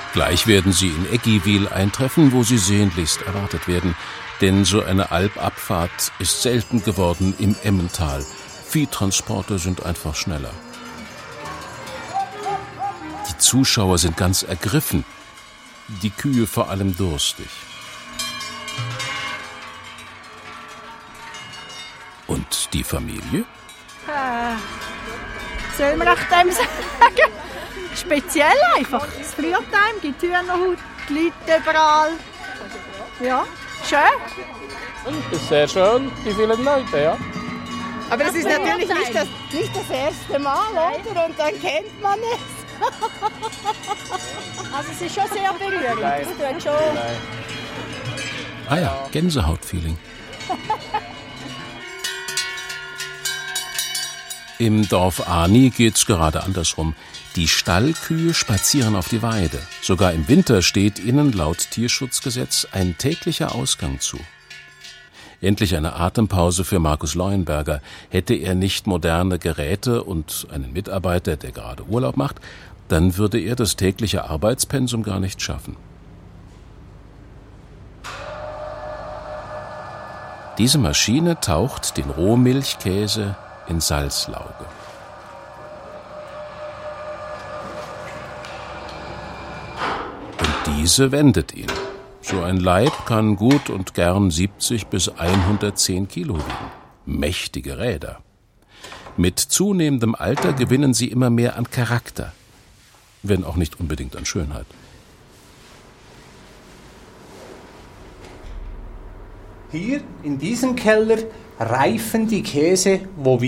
Gleich werden sie in Eggiwil eintreffen, wo sie sehnlichst erwartet werden. Denn so eine Alpabfahrt ist selten geworden im Emmental. Viehtransporte sind einfach schneller. Die Zuschauer sind ganz ergriffen, die Kühe vor allem durstig. Und die Familie? Soll man nach dem sagen? Speziell einfach. Das Frühtime gibt Hühnerhaut, die Leute überall. Ja, schön. Das ist sehr schön, die vielen Leute, ja. Aber es ist natürlich nicht das erste Mal, oder? Und dann kennt man es. Also es ist schon sehr berührend. Nein. Das tut schon. Nein. Ah ja, Gänsehautfeeling. Im Dorf Ani geht's gerade andersrum. Die Stallkühe spazieren auf die Weide. Sogar im Winter steht ihnen laut Tierschutzgesetz ein täglicher Ausgang zu. Endlich eine Atempause für Markus Leuenberger. Hätte er nicht moderne Geräte und einen Mitarbeiter, der gerade Urlaub macht, dann würde er das tägliche Arbeitspensum gar nicht schaffen. Diese Maschine taucht den Rohmilchkäse in Salzlauge. Und diese wendet ihn. So ein Leib kann gut und gern 70 bis 110 Kilo wiegen. Mächtige Räder. Mit zunehmendem Alter gewinnen sie immer mehr an Charakter, wenn auch nicht unbedingt an Schönheit. Hier in diesem Keller reifen die Käse, wo